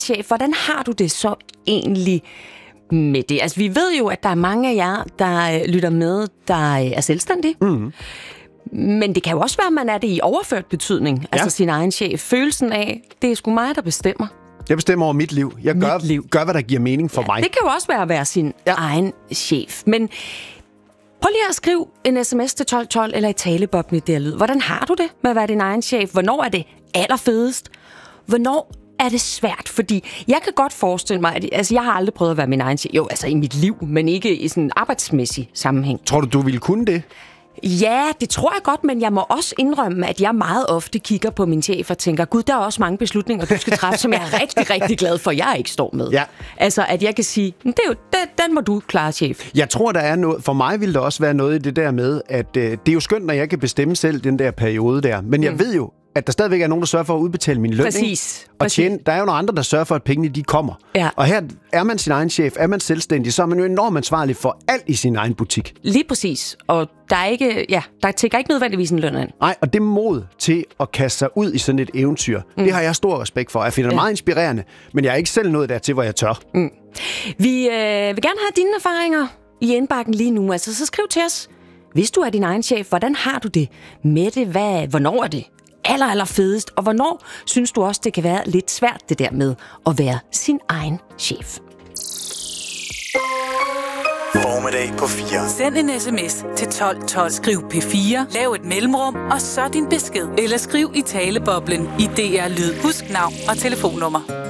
chef, hvordan har du det så egentlig med det? Altså, vi ved jo, at der er mange af jer, der lytter med, der er selvstændige. Mm. Men det kan jo også være, at man er det i overført betydning. Altså sin egen chef. Følelsen af, det er sgu mig, der bestemmer. Jeg bestemmer over mit liv. Jeg gør, hvad der giver mening for mig. Det kan jo også være at være sin egen chef. Men prøv lige at skrive en sms til 1212 eller i taleboblen i det lyd. Hvordan har du det med at være din egen chef? Hvornår er det allerfedest? Hvornår er det svært? Fordi jeg kan godt forestille mig, at jeg har aldrig prøvet at være min egen chef. Jo, altså i mit liv, men ikke i sådan en arbejdsmæssig sammenhæng. Tror du ville kunne det? Ja, det tror jeg godt, men jeg må også indrømme, at jeg meget ofte kigger på min chef og tænker, gud, der er også mange beslutninger, du skal træffe, som jeg er rigtig, rigtig glad for, jeg ikke står med. Ja. Altså, at jeg kan sige, det er jo, den må du klare, chef. Jeg tror, der er noget, for mig vil der også være noget i det der med, at det er jo skønt, når jeg kan bestemme selv den der periode der, men jeg ved jo, at der stadigvæk er nogen, der sørger for at udbetale min løn. Præcis. Og tjene. Der er jo nogle andre, der sørger for, at pengene de kommer. Ja. Og her er man sin egen chef, er man selvstændig, så er man jo enormt ansvarlig for alt i sin egen butik. Lige præcis. Og der tækker ikke nødvendigvis en løn ind. Nej, og det mod til at kaste sig ud i sådan et eventyr, det har jeg stor respekt for. Jeg finder det meget inspirerende, men jeg er ikke selv nået dertil, hvor jeg tør. Vi vil gerne have dine erfaringer i indbakken lige nu. Altså, så skriv til os. Hvis du er din egen chef, hvordan har du det med det? Hvornår er det aller fedest? Og hvornår synes du også, det kan være lidt svært, det der med at være sin egen chef? Formiddag på 4. Send en sms til 1212. Skriv P4, lav et mellemrum, og så din besked. Eller skriv i taleboblen i DR Lyd. Husk navn og telefonnummer.